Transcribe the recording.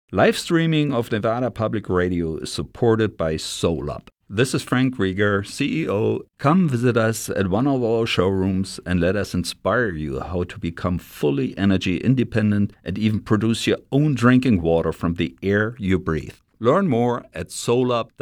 Live streaming of Nevada Public Radio is supported by SolUp. This is Frank Rieger, CEO. Come visit us at one of our showrooms and let us inspire you how to become fully energy independent and even produce your own drinking water from the air you breathe. Learn more at solup.com.